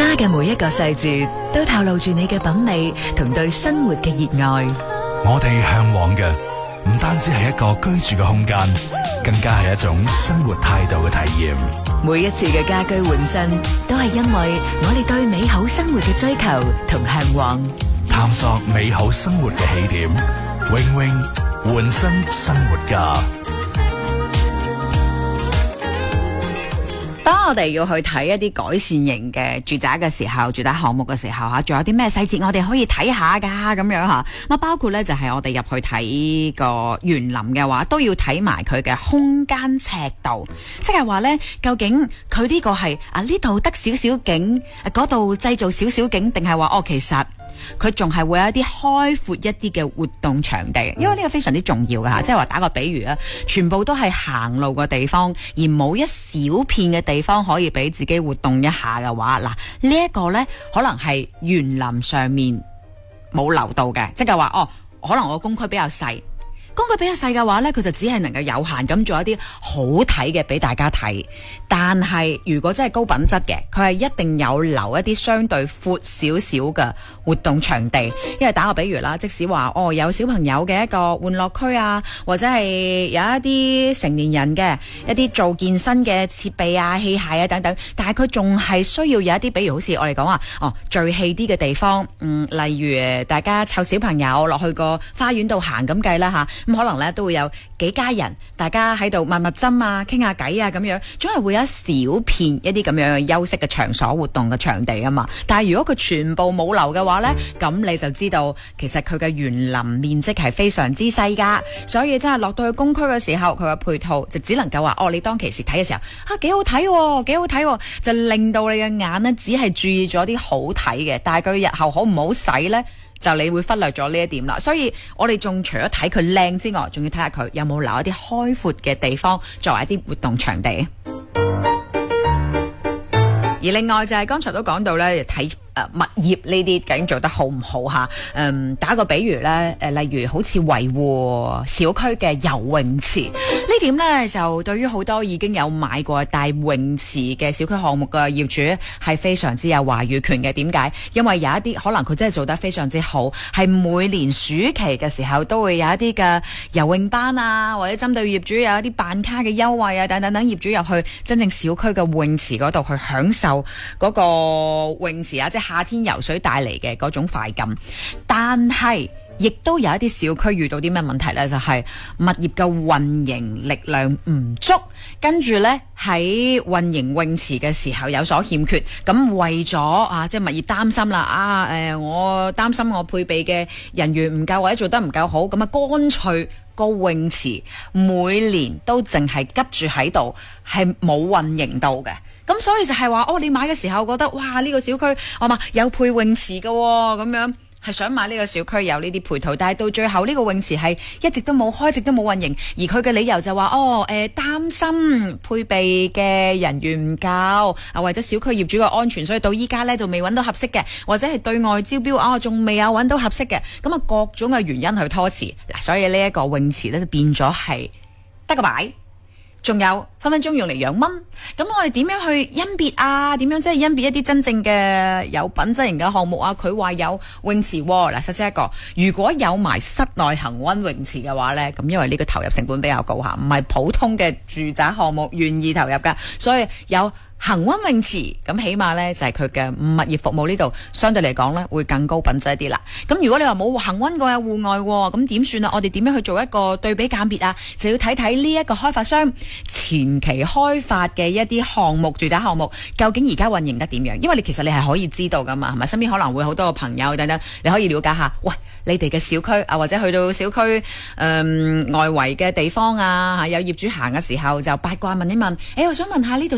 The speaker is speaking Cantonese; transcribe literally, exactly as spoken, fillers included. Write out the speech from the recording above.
家嘅每一個細節都透露住你嘅品味同對生活嘅熱愛。 我哋向往嘅唔單止係一個居住嘅空間，更加係一種生活態度嘅體驗。 每一次嘅家居換新，都係因為我哋對美好生活嘅追求同向往。 探索美好生活嘅起點，永永換新生活家。 當我哋要去睇一啲改善型嘅住宅嘅時候，住宅項目嘅時候吓，仲有啲咩細節我哋可以睇下噶咁樣吓。咁包括咧就係我哋入去睇個園林嘅話，都要睇埋佢嘅空間尺度，即係話咧究竟佢呢個係啊呢度得少少景，嗰度製造少少景，定係話哦其實佢仲係會有一啲開闊一啲嘅活動場地，因為呢個非常之重要㗎吓，即係話打個比喻啊，全部都係行路嘅地方，而冇一小片嘅地方可以俾自己活動一下嘅話，嗱呢一個呢可能係園林上面冇留到嘅，即係話哦，可能我個工區比較細。工具比較細嘅話呢，佢就只係能夠有限咁做一啲好睇嘅俾大家睇。但係如果真係高品質嘅，佢係一定有留一啲相對闊少少嘅活動場地。因為打個比喻啦，即使話哦有小朋友嘅一個玩樂區啊，或者係有一啲成年人嘅一啲做健身嘅設備啊、器械啊等等，但係佢仲係需要有一啲，比如好似我哋講話哦聚氣啲嘅地方，嗯，例如大家湊小朋友落去個花園度行咁計啦吓。咁可能咧都會有幾家人，大家喺度密密針啊，傾下偈啊，咁樣，總係會有一小片一啲咁樣嘅休息嘅場所、活動嘅場地啊嘛。但係如果佢全部冇留嘅話呢，咁你就知道其實佢嘅園林面積係非常之細噶。所以真係落到去公區嘅時候，佢嘅配套就只能夠話哦，你當其時睇嘅時候啊幾好睇喎，幾好睇喎，就令到你嘅眼呢只係注意咗啲好睇嘅，但係佢日後好唔好使呢？就你會忽略咗呢一點啦，所以我哋仲除咗睇佢靚之外，仲要睇下佢有冇留一啲開闊嘅地方作為一啲活動場地。而另外就係剛才都講到咧，睇誒物業呢啲究竟做得好唔好吓？嗯，打個比喻咧，誒例如好似維護小區嘅游泳池呢點咧，就對於好多已經有買過大泳池嘅小區項目嘅業主係非常之有話語權嘅。點解？因為有一啲可能佢真係做得非常之好，係每年暑期嘅時候都會有一啲嘅游泳班啊，或者針對業主有一啲辦卡嘅優惠啊，等等等業主入去真正小區嘅泳池嗰度去享受嗰個泳池啊，即係夏天游水帶嚟嘅嗰種快感。但係亦都有一啲小區遇到啲咩問題呢？就係、是、物業嘅運營力量唔足，跟住呢喺運營泳池嘅時候有所欠缺。咁為咗啊，即係物業擔心啦，啊誒、呃，我擔心我配備嘅人員唔夠或者做得唔夠好，咁啊乾脆個泳池每年都淨係吉住喺度，係冇運營到嘅。咁所以就係話，哦，你買嘅時候覺得，哇，呢、這個小區，我嘛有配泳池嘅，咁樣係想買呢個小區有呢啲配套，但係到最後呢個泳池係一直都冇開，一直都冇運營，而佢嘅理由就話，哦，誒、呃，擔心配備嘅人員唔夠，啊，為咗小區業主嘅安全，所以到依家呢就未揾到合適嘅，或者係對外招標，啊，仲未有揾到合適嘅，咁啊各種嘅原因去拖遲，嗱，所以呢一個泳池呢就變咗係得個擺。仲有分分鐘用嚟養蚊，咁我哋點樣去甄別啊？點樣即係甄別一啲真正嘅有品質型嘅項目啊？佢話有泳池喎，嗱，首先一個，如果有埋室內恆溫泳池嘅話呢，咁因為呢個投入成本比較高吓，唔係普通嘅住宅項目願意投入噶，所以有恆溫泳池，咁起碼呢就係佢嘅物業服務呢度相對嚟講呢會更高品質一啲啦。咁如果你話冇恆溫嘅有戶外喎，咁點算啊？我哋點樣去做一個對比鑑別啊？就要睇睇呢一個開發商前期開發嘅一啲項目，住宅項目究竟而家運營得點樣？因為你其實你係可以知道噶嘛，係咪？身邊可能會好多個朋友等等，你可以了解下，喂，你哋嘅小區啊，或者去到小區誒、嗯、外圍嘅地方啊，有業主行嘅時候就八卦問一問，誒、欸，我想問下呢度